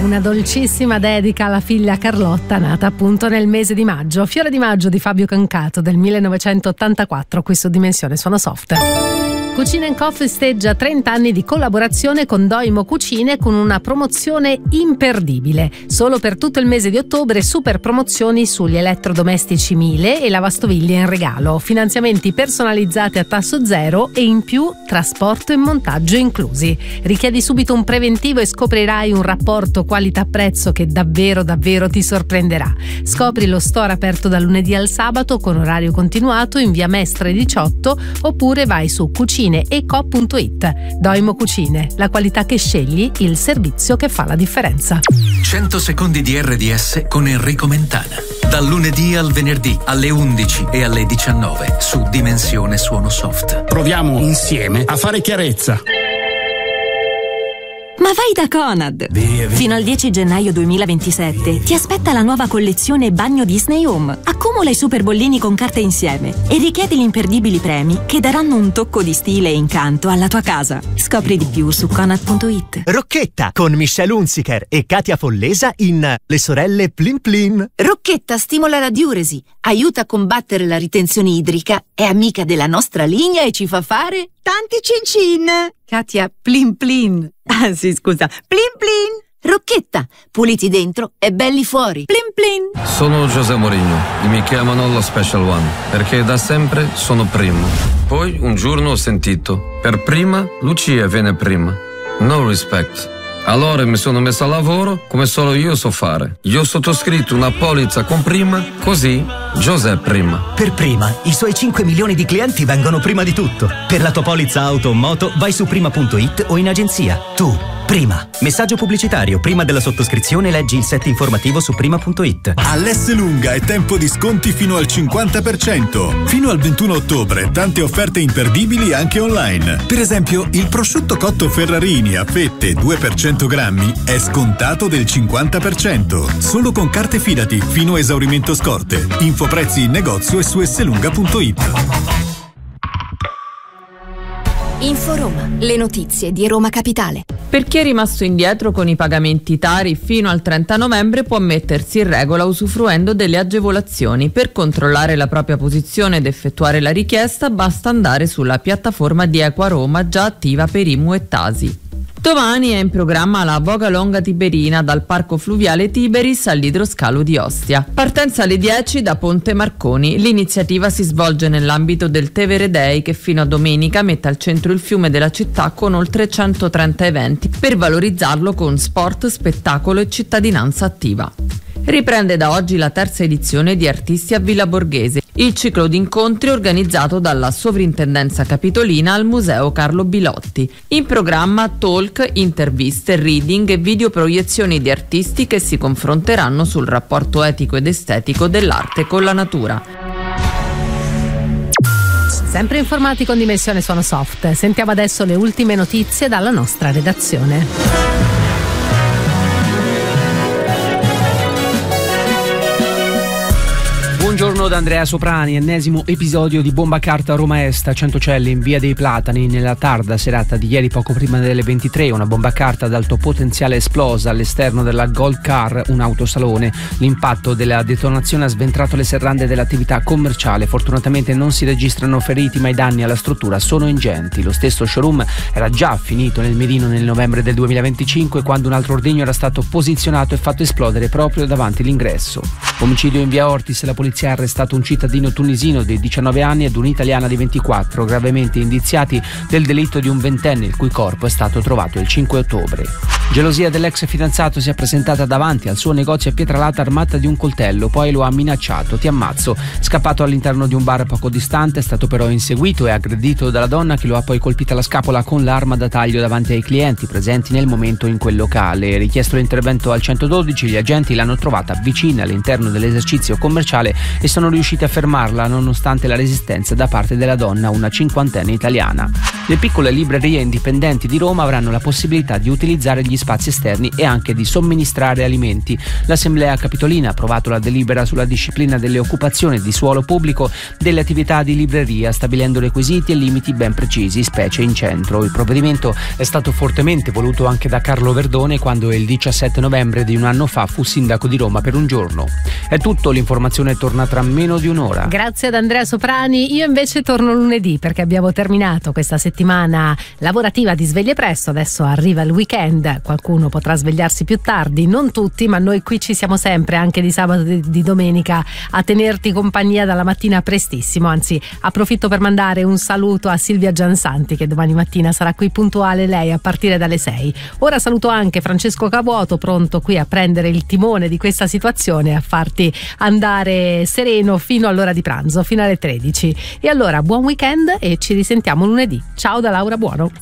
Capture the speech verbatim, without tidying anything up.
Una dolcissima dedica alla figlia Carlotta, nata appunto nel mese di maggio. Fiore di maggio di Fabio Cancato del millenovecentottantaquattro, qui su Dimensione Suono Soft. Cucina and Co festeggia trenta anni di collaborazione con Doimo Cucine con una promozione imperdibile. Solo per tutto il mese di ottobre super promozioni sugli elettrodomestici Miele e lavastoviglie in regalo, finanziamenti personalizzati a tasso zero e in più trasporto e montaggio inclusi. Richiedi subito un preventivo e scoprirai un rapporto qualità-prezzo che davvero davvero ti sorprenderà. Scopri lo store aperto da lunedì al sabato con orario continuato in via Mestre diciotto oppure vai su cucine e co punto it. Doimo Cucine, la qualità che scegli, il servizio che fa la differenza. cento secondi di erre di esse con Enrico Mentana. Dal lunedì al venerdì alle undici e alle diciannove su Dimensione Suono Soft. Proviamo insieme a fare chiarezza. Ma vai da Conad! Via, via. Fino al dieci gennaio duemilaventisette ti aspetta la nuova collezione Bagno Disney Home. Accumula i super bollini con carte insieme e richiedi gli imperdibili premi che daranno un tocco di stile e incanto alla tua casa. Scopri di più su conad punto it. Rocchetta con Michelle Hunziker e Katia Follesa in Le sorelle Plin Plin. Rocchetta stimola la diuresi, aiuta a combattere la ritenzione idrica, è amica della nostra linea e ci fa fare tanti cin cin. Katia Plin Plin. Ah sì, scusa, Plin Plin. Rocchetta, puliti dentro e belli fuori. Plin Plin. Sono José Mourinho e mi chiamano lo Special One perché da sempre sono primo. Poi un giorno ho sentito, per prima Lucia viene prima. No respect. Allora mi sono messo a lavoro come solo io so fare. Io ho sottoscritto una polizza con prima, così José prima. Per prima, i suoi cinque milioni di clienti vengono prima di tutto. Per la tua polizza auto o moto vai su prima punto it o in agenzia. Tu, prima. Messaggio pubblicitario. Prima della sottoscrizione leggi il set informativo su prima punto it. All'Esselunga è tempo di sconti fino al cinquanta per cento. Fino al ventuno ottobre tante offerte imperdibili anche online. Per esempio, il prosciutto cotto Ferrarini a fette due per cento grammi è scontato del cinquanta per cento. Solo con carte Fidati fino a esaurimento scorte. Info prezzi in negozio e su esselunga punto it. Info Roma, le notizie di Roma Capitale. Per chi è rimasto indietro con i pagamenti Tari fino al trenta novembre può mettersi in regola usufruendo delle agevolazioni. Per controllare la propria posizione ed effettuare la richiesta basta andare sulla piattaforma di Equa Roma già attiva per I M U e Tasi. Domani è in programma la Voga Longa Tiberina dal Parco Fluviale Tiberis all'idroscalo di Ostia. Partenza alle dieci da Ponte Marconi. L'iniziativa si svolge nell'ambito del Tevere Day che fino a domenica mette al centro il fiume della città con oltre centotrenta eventi per valorizzarlo con sport, spettacolo e cittadinanza attiva. Riprende da oggi la terza edizione di Artisti a Villa Borghese, il ciclo di incontri organizzato dalla Sovrintendenza Capitolina al Museo Carlo Bilotti. In programma talk, interviste, reading e videoproiezioni di artisti che si confronteranno sul rapporto etico ed estetico dell'arte con la natura. Sempre informati con Dimensione Suono Soft. Sentiamo adesso le ultime notizie dalla nostra redazione. Buongiorno da Andrea Soprani, ennesimo episodio di bomba carta a Roma Est, a Centocelle in via dei Platani. Nella tarda serata di ieri poco prima delle ventitré una bomba carta ad alto potenziale esplosa all'esterno della Gold Car, un autosalone. L'impatto della detonazione ha sventrato le serrande dell'attività commerciale. Fortunatamente non si registrano feriti ma i danni alla struttura sono ingenti. Lo stesso showroom era già finito nel mirino nel novembre del duemilaventicinque quando un altro ordigno era stato posizionato e fatto esplodere proprio davanti l'ingresso. Omicidio in via Ortis, la polizia ha arrestato un cittadino tunisino di diciannove anni ed un'italiana di ventiquattro, gravemente indiziati del delitto di un ventenne il cui corpo è stato trovato il cinque ottobre. Gelosia dell'ex fidanzato si è presentata davanti al suo negozio a Pietralata armata di un coltello, poi lo ha minacciato: ti ammazzo. Scappato all'interno di un bar poco distante, è stato però inseguito e aggredito dalla donna che lo ha poi colpita alla scapola con l'arma da taglio davanti ai clienti presenti nel momento in quel locale. Richiesto l'intervento al centododici, gli agenti l'hanno trovata vicina all'interno dell'esercizio commerciale e sono riusciti a fermarla nonostante la resistenza da parte della donna, una cinquantenne italiana. Le piccole librerie indipendenti di Roma avranno la possibilità di utilizzare gli gli spazi esterni e anche di somministrare alimenti. L'Assemblea Capitolina ha approvato la delibera sulla disciplina delle occupazioni di suolo pubblico delle attività di libreria, stabilendo requisiti e limiti ben precisi, specie in centro. Il provvedimento è stato fortemente voluto anche da Carlo Verdone quando il diciassette novembre di un anno fa fu sindaco di Roma per un giorno. È tutto, l'informazione torna tra meno di un'ora. Grazie ad Andrea Soprani. Io invece torno lunedì perché abbiamo terminato questa settimana lavorativa di sveglie presto. Adesso arriva il weekend, qualcuno potrà svegliarsi più tardi, non tutti, ma noi qui ci siamo sempre, anche di sabato e di domenica, a tenerti compagnia dalla mattina prestissimo. Anzi, approfitto per mandare un saluto a Silvia Giansanti, che domani mattina sarà qui puntuale lei a partire dalle sei. Ora saluto anche Francesco Cavuoto, pronto qui a prendere il timone di questa situazione e a farti andare sereno fino all'ora di pranzo, fino alle tredici. E allora buon weekend e ci risentiamo lunedì. Ciao da Laura Buono.